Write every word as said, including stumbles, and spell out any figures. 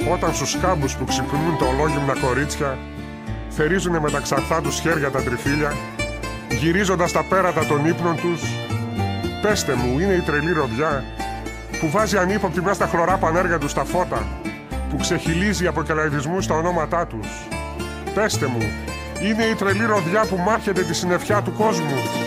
Όταν στους κάμπους που ξυπνούν τα ολόγυμνα κορίτσια θερίζουνε με τα ξαρθά τους χέρια τα τριφύλια, γυρίζοντας τα πέρατα των ύπνων τους, πέστε μου, είναι η τρελή ροδιά που βάζει ανύποπτη μέσα στα χλωρά πανέργα τους τα φώτα, που ξεχυλίζει από κελαϊδισμούς στα ονόματά τους. Πέστε μου, είναι η τρελή ροδιά που μάχεται τη συννεφιά του κόσμου.